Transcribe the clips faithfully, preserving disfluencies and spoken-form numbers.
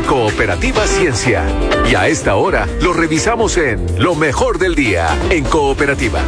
Cooperativa Ciencia. Y a esta hora lo revisamos en Lo Mejor del Día en Cooperativa.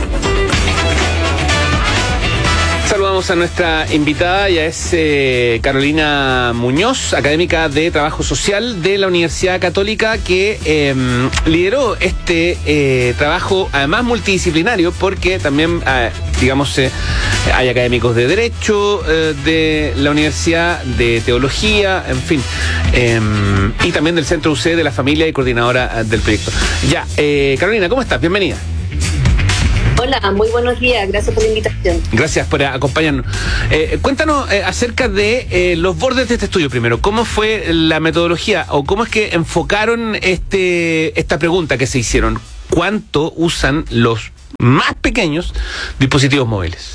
Saludamos a nuestra invitada, ella es eh, Carolina Muñoz, académica de Trabajo Social de la Universidad Católica, que eh, lideró este eh, trabajo, además multidisciplinario, porque también, eh, digamos, eh, hay académicos de Derecho eh, de la Universidad, de Teología, en fin, eh, y también del Centro U C de la Familia y coordinadora del proyecto. Ya, eh, Carolina, ¿cómo estás? Bienvenida. Hola, muy buenos días, gracias por la invitación. Gracias por acompañarnos. Eh, cuéntanos eh, acerca de eh, los bordes de este estudio primero. ¿Cómo fue la metodología o cómo es que enfocaron este esta pregunta que se hicieron? ¿Cuánto usan los más pequeños dispositivos móviles?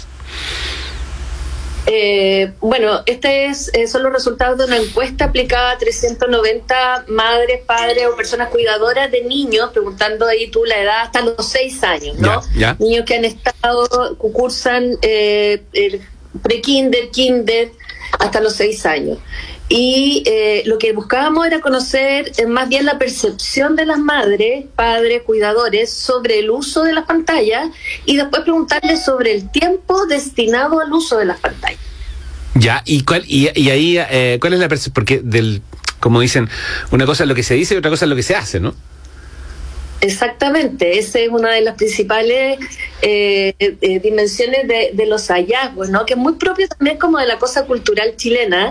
Eh, bueno, este es, eh, son los resultados de una encuesta aplicada a trescientos noventa madres, padres o personas cuidadoras de niños, preguntando ahí tú la edad hasta los seis años, ¿no? Ya, ya. Niños que han estado, cursan eh, el pre-kinder, kinder, hasta los seis años. Y eh, lo que buscábamos era conocer eh, más bien la percepción de las madres, padres, cuidadores sobre el uso de las pantallas y después preguntarles sobre el tiempo destinado al uso de las pantallas. Ya, y cuál y, y ahí eh, cuál es la percepción, porque del, como dicen, una cosa es lo que se dice y otra cosa es lo que se hace, ¿no? Exactamente, esa es una de las principales eh, eh, dimensiones de, de los hallazgos, ¿no? Que es muy propio también como de la cosa cultural chilena,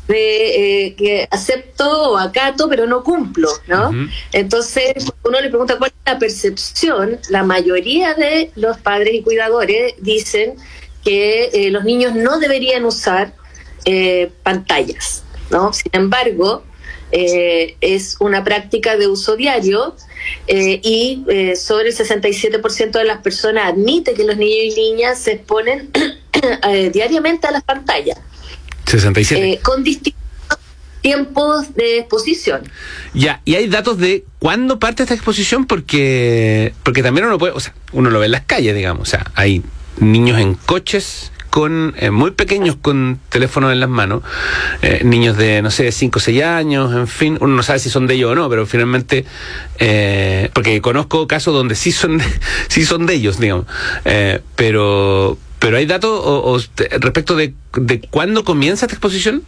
de eh, que acepto o acato pero no cumplo, ¿no? Uh-huh. Entonces uno le pregunta cuál es la percepción. La mayoría de los padres y cuidadores dicen que eh, los niños no deberían usar eh, pantallas, ¿no? Sin embargo, Eh, es una práctica de uso diario eh, y eh, sobre el sesenta y siete por ciento de las personas admite que los niños y niñas se exponen eh, diariamente a las pantallas. sesenta y siete. Eh, con distintos tiempos de exposición. Ya, y hay datos de cuándo parte esta exposición, porque porque también uno puede, o sea, uno lo ve en las calles, digamos, o sea, hay niños en coches con eh, muy pequeños con teléfonos en las manos, eh, niños de, no sé, cinco o seis años, en fin, uno no sabe si son de ellos o no, pero finalmente, eh, porque conozco casos donde sí son, sí son de ellos, digamos, eh, pero pero hay datos o, o, respecto de, de cuándo comienza esta exposición.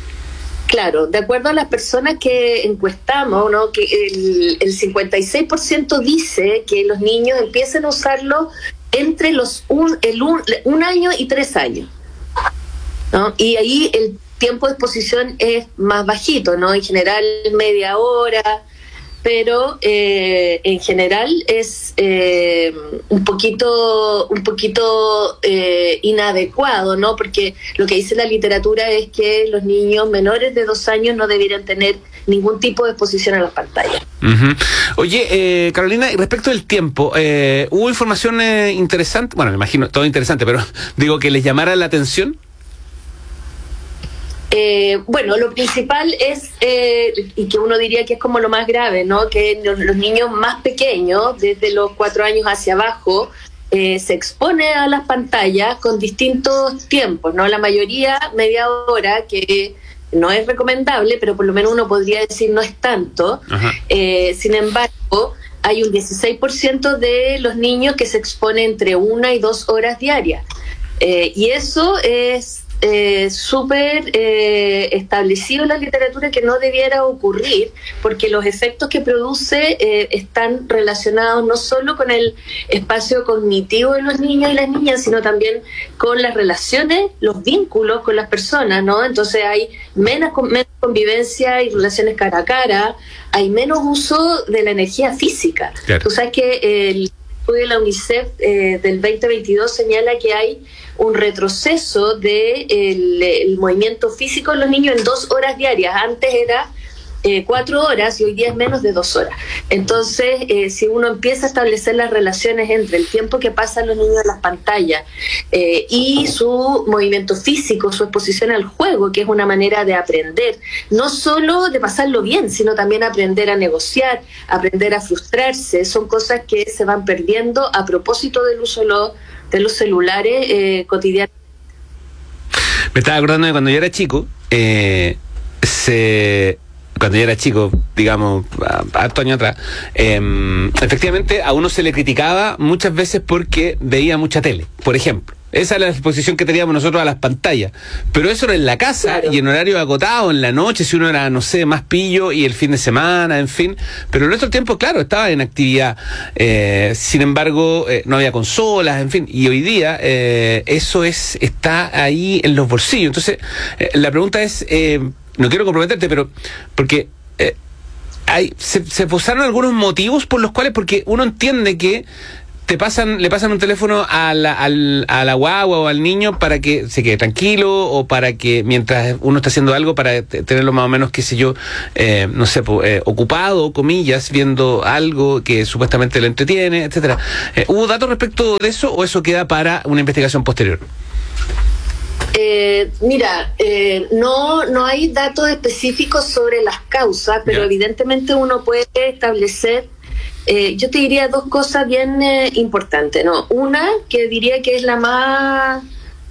Claro, de acuerdo a las personas que encuestamos, ¿no? Que el, el cincuenta y seis por ciento dice que los niños empiezan a usarlo entre los un, el un, un año y tres años, ¿no? Y ahí el tiempo de exposición es más bajito, ¿no? En general media hora, pero eh, en general es eh, un poquito un poquito eh, inadecuado, ¿no? Porque lo que dice la literatura es que los niños menores de dos años no debieran tener ningún tipo de exposición a las pantallas. Uh-huh. Oye, eh, Carolina, respecto del tiempo, eh, ¿hubo información eh, interesante? Bueno, me imagino todo interesante, pero digo que les llamara la atención. Eh, bueno, lo principal es, eh, y que uno diría que es como lo más grave, ¿no? Que los, los niños más pequeños, desde los cuatro años hacia abajo, eh, se expone a las pantallas con distintos tiempos, ¿no? La mayoría media hora, que no es recomendable, pero por lo menos uno podría decir no es tanto. Eh, sin embargo, hay un dieciséis por ciento de los niños que se expone entre una y dos horas diarias. Eh, y eso es eh, súper eh, establecido en la literatura que no debiera ocurrir, porque los efectos que produce eh, están relacionados no solo con el espacio cognitivo de los niños y las niñas, sino también con las relaciones, los vínculos con las personas, ¿no? Entonces hay menos, menos convivencia y relaciones cara a cara, hay menos uso de la energía física. Claro. Tú sabes que el estudio de la UNICEF eh, del veinte veintidós señala que hay un retroceso del de el movimiento físico en los niños en dos horas diarias. Antes era eh, cuatro horas y hoy día es menos de dos horas. Entonces, eh, si uno empieza a establecer las relaciones entre el tiempo que pasan los niños en las pantallas eh, y su movimiento físico, su exposición al juego, que es una manera de aprender, no solo de pasarlo bien, sino también aprender a negociar, aprender a frustrarse, son cosas que se van perdiendo a propósito del uso de los de los celulares eh, cotidianos. Me estaba acordando de cuando yo era chico, eh, se cuando yo era chico, digamos, harto años atrás, eh, efectivamente a uno se le criticaba muchas veces porque veía mucha tele, por ejemplo. Esa era la exposición que teníamos nosotros a las pantallas. Pero eso era en la casa, claro, y en horario agotado, en la noche, si uno era, no sé, más pillo, y el fin de semana, en fin. Pero el resto del tiempo, claro, estaba en actividad. Eh, sin embargo, eh, no había consolas, en fin. Y hoy día eh, eso es está ahí en los bolsillos. Entonces, eh, la pregunta es, eh, no quiero comprometerte, pero porque... Eh, hay, se, se posaron algunos motivos por los cuales, porque uno entiende que te pasan, le pasan un teléfono a la, al, a la guagua o al niño para que se quede tranquilo, o para que mientras uno está haciendo algo, para tenerlo más o menos, qué sé yo, eh, no sé, eh, ocupado, comillas, viendo algo que supuestamente le entretiene, etcétera. Eh, ¿Hubo datos respecto de eso o eso queda para una investigación posterior? Eh, mira, eh, no, no hay datos específicos sobre las causas, pero yeah. evidentemente uno puede establecer, eh, yo te diría dos cosas bien eh, importantes, ¿no? Una, que diría que es la más,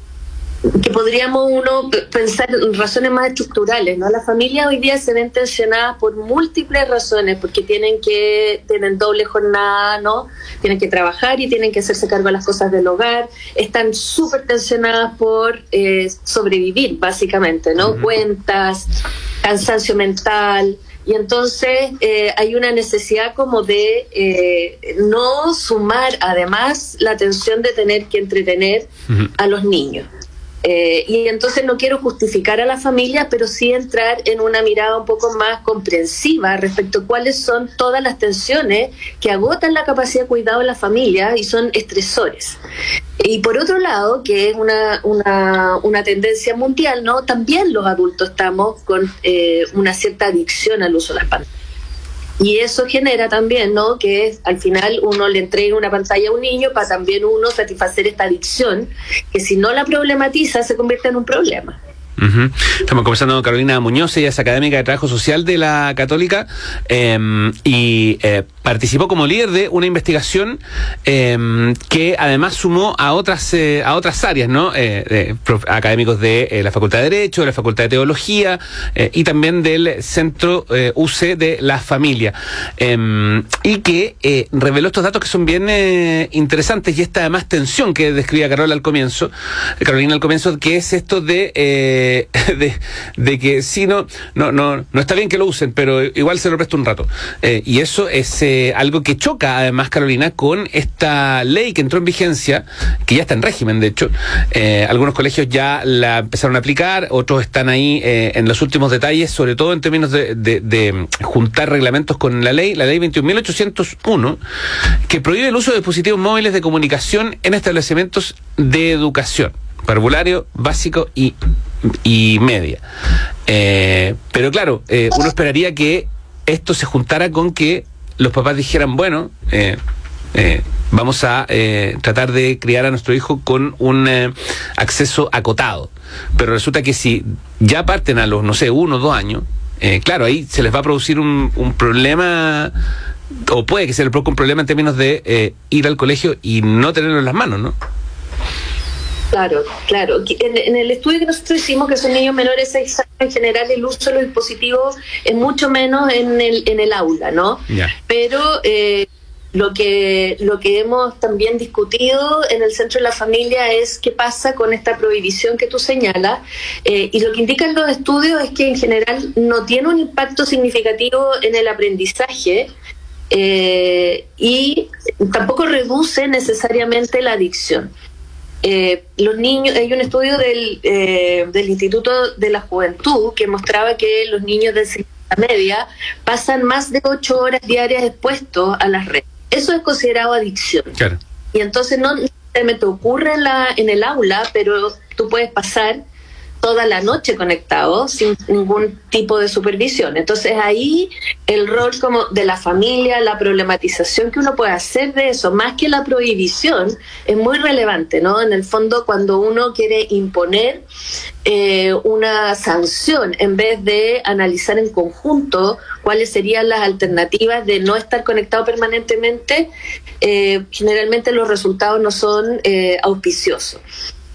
que podríamos uno pensar en razones más estructurales, ¿no? Las familias hoy día se ven tensionadas por múltiples razones, porque tienen que tienen doble jornada, ¿no? Tienen que trabajar y tienen que hacerse cargo de las cosas del hogar, están súper tensionadas por eh, sobrevivir, básicamente, ¿no? Uh-huh. Cuentas, cansancio mental. Y entonces eh, hay una necesidad como de eh, no sumar además la tensión de tener que entretener uh-huh. a los niños. Eh, y entonces no quiero justificar a la familia, pero sí entrar en una mirada un poco más comprensiva respecto a cuáles son todas las tensiones que agotan la capacidad de cuidado de la familia y son estresores. Y por otro lado, que es una, una, una tendencia mundial, ¿no? También los adultos estamos con eh, una cierta adicción al uso de las pantallas. Y eso genera también, ¿no? Que es, al final uno le entrega una pantalla a un niño para también uno satisfacer esta adicción, que si no la problematiza se convierte en un problema. Uh-huh. Estamos conversando con Carolina Muñoz, ella es académica de Trabajo Social de la Católica eh, y eh, participó como líder de una investigación eh, que además sumó a otras eh, a otras áreas, ¿no? Eh, de, prof, académicos de eh, la Facultad de Derecho, de la Facultad de Teología eh, y también del Centro eh, U C de la Familia, eh, y que eh, reveló estos datos que son bien eh, interesantes, y esta además tensión que describía Carolina al comienzo, Carolina al comienzo, que es esto de eh, De, de que sí, no, no, no, no está bien que lo usen, pero igual se lo presto un rato. Eh, y eso es eh, algo que choca, además, Carolina, con esta ley que entró en vigencia, que ya está en régimen, de hecho. Eh, algunos colegios ya la empezaron a aplicar, otros están ahí eh, en los últimos detalles, sobre todo en términos de, de, de juntar reglamentos con la ley, la ley veintiún mil ochocientos uno, que prohíbe el uso de dispositivos móviles de comunicación en establecimientos de educación, parvulario, básico y y media. Eh, pero claro, eh, uno esperaría que esto se juntara con que los papás dijeran, bueno, eh, eh, vamos a eh, tratar de criar a nuestro hijo con un eh, acceso acotado. Pero resulta que si ya parten a los, no sé, uno o dos años, eh, claro, ahí se les va a producir un, un problema, o puede que se les produzca un problema en términos de eh, ir al colegio y no tenerlo en las manos, ¿no? Claro, claro. En, en el estudio que nosotros hicimos, que son niños menores de seis años, en general el uso de los dispositivos es mucho menos en el en el aula, ¿no? Yeah. Pero eh, lo que lo que hemos también discutido en el Centro de la Familia es qué pasa con esta prohibición que tú señalas, eh, y lo que indican los estudios es que en general no tiene un impacto significativo en el aprendizaje, eh, y tampoco reduce necesariamente la adicción. Eh, los niños, hay un estudio del, eh, del Instituto de la Juventud que mostraba que los niños de enseñanza media pasan más de ocho horas diarias expuestos a las redes. Eso es considerado adicción. Claro. Y entonces no necesariamente ocurre en, la, en el aula, pero tú puedes pasar toda la noche conectado sin ningún tipo de supervisión. Entonces ahí el rol como de la familia, la problematización que uno puede hacer de eso, más que la prohibición, es muy relevante, ¿no? En el fondo, cuando uno quiere imponer eh, una sanción, en vez de analizar en conjunto cuáles serían las alternativas de no estar conectado permanentemente, eh, generalmente los resultados no son eh, auspiciosos.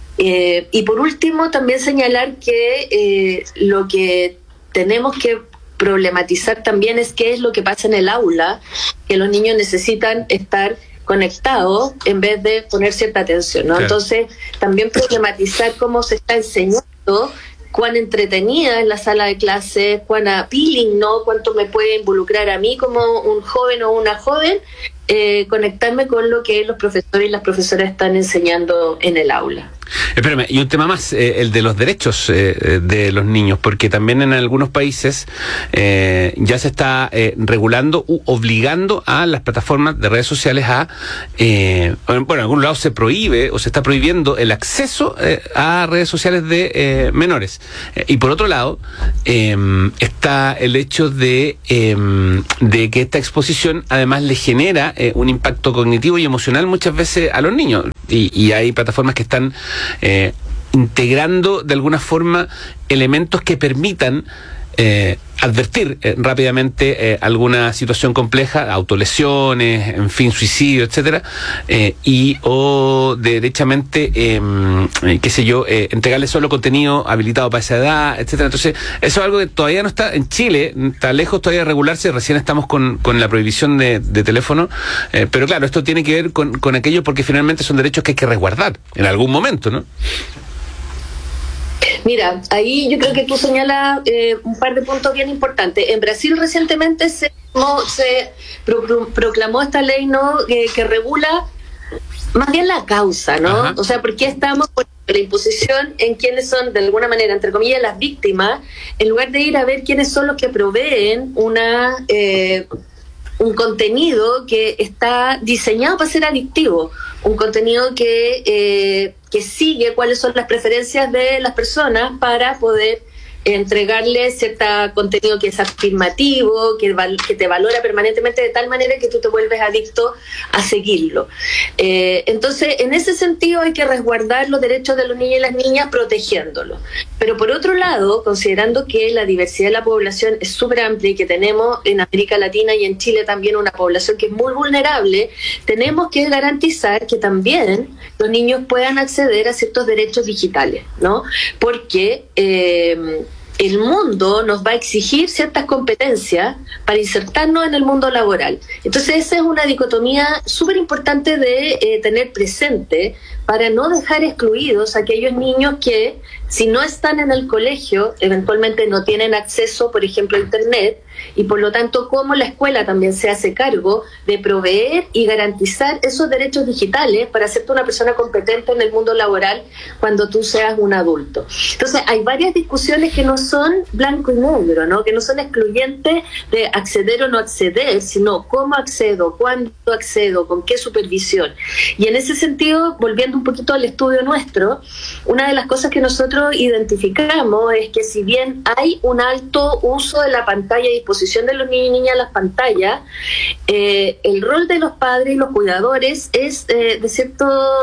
Eh, y por último, también señalar que eh, lo que tenemos que problematizar también es qué es lo que pasa en el aula, que los niños necesitan estar conectados en vez de poner cierta atención, ¿no? Claro. Entonces, también problematizar cómo se está enseñando, cuán entretenida es la sala de clase, cuán appealing, ¿no? Cuánto me puede involucrar a mí como un joven o una joven, eh, conectarme con lo que los profesores y las profesoras están enseñando en el aula. Espérame, y un tema más, eh, el de los derechos eh, de los niños, porque también en algunos países eh, ya se está eh, regulando u obligando a las plataformas de redes sociales a, eh, bueno, en algún lado se prohíbe o se está prohibiendo el acceso eh, a redes sociales de eh, menores. Eh, y por otro lado, eh, está el hecho de, eh, de que esta exposición además le genera eh, un impacto cognitivo y emocional muchas veces a los niños. Y, y hay plataformas que están eh, integrando de alguna forma elementos que permitan eh, advertir eh, rápidamente eh, alguna situación compleja, autolesiones, en fin, suicidio, etcétera, eh, y o derechamente, eh, qué sé yo, eh, entregarle solo contenido habilitado para esa edad, etcétera. Entonces, eso es algo que todavía no está en Chile, está lejos todavía de regularse, recién estamos con, con la prohibición de, de teléfono, eh, pero claro, esto tiene que ver con, con aquello porque finalmente son derechos que hay que resguardar en algún momento, ¿no? Mira, ahí yo creo que tú señalas eh, un par de puntos bien importantes. En Brasil recientemente se, no, se pro, pro, proclamó esta ley, ¿no?, que, que regula más bien la causa, ¿no? Ajá. O sea, ¿por qué estamos por la imposición en quienes son, de alguna manera, entre comillas, las víctimas, en lugar de ir a ver quiénes son los que proveen una... Eh, un contenido que está diseñado para ser adictivo, un contenido que, eh, que sigue cuáles son las preferencias de las personas para poder entregarle cierto contenido que es afirmativo, que, val- que te valora permanentemente de tal manera que tú te vuelves adicto a seguirlo. Eh, entonces, en ese sentido hay que resguardar los derechos de los niños y las niñas protegiéndolos. Pero por otro lado, considerando que la diversidad de la población es súper amplia y que tenemos en América Latina y en Chile también una población que es muy vulnerable, tenemos que garantizar que también los niños puedan acceder a ciertos derechos digitales, ¿no? Porque eh, el mundo nos va a exigir ciertas competencias para insertarnos en el mundo laboral. Entonces esa es una dicotomía súper importante de eh, tener presente para no dejar excluidos a aquellos niños que, si no están en el colegio, eventualmente no tienen acceso, por ejemplo, a Internet, y por lo tanto, cómo la escuela también se hace cargo de proveer y garantizar esos derechos digitales para hacerte una persona competente en el mundo laboral cuando tú seas un adulto. Entonces, hay varias discusiones que no son blanco y negro, ¿no? Que no son excluyentes de acceder o no acceder, sino cómo accedo, cuándo accedo, con qué supervisión. Y en ese sentido, volviendo un poquito al estudio nuestro, una de las cosas que nosotros identificamos es que si bien hay un alto uso de la pantalla y disposición de los niños y niñas a las pantallas, eh, el rol de los padres y los cuidadores es eh, de cierto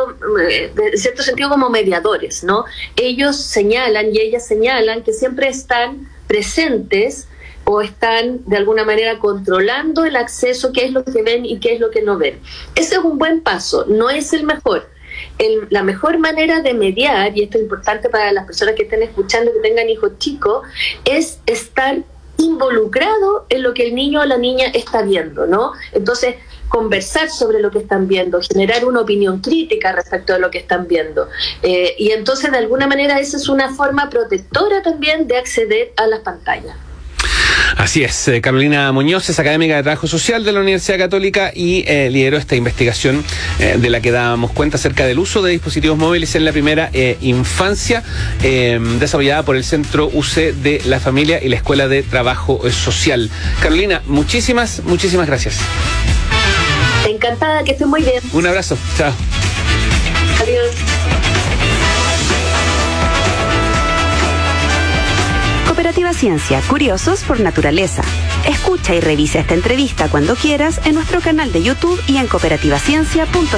de cierto sentido como mediadores, ¿no? Ellos señalan y ellas señalan que siempre están presentes o están de alguna manera controlando el acceso, qué es lo que ven y qué es lo que no ven. Ese es un buen paso, no es el mejor. El, la mejor manera de mediar, y esto es importante para las personas que estén escuchando, que tengan hijos chicos, es estar involucrado en lo que el niño o la niña está viendo, ¿no? Entonces, conversar sobre lo que están viendo, generar una opinión crítica respecto a lo que están viendo. Eh, y entonces, de alguna manera, esa es una forma protectora también de acceder a las pantallas. Así es, eh, Carolina Muñoz es académica de Trabajo Social de la Universidad Católica y eh, lideró esta investigación eh, de la que dábamos cuenta acerca del uso de dispositivos móviles en la primera eh, infancia, eh, desarrollada por el Centro U C de la Familia y la Escuela de Trabajo Social. Carolina, muchísimas, muchísimas gracias. Encantada, que estés muy bien. Un abrazo, chao. Adiós. Cooperativa Ciencia, curiosos por naturaleza. Escucha y revisa esta entrevista cuando quieras en nuestro canal de YouTube y en cooperativa ciencia punto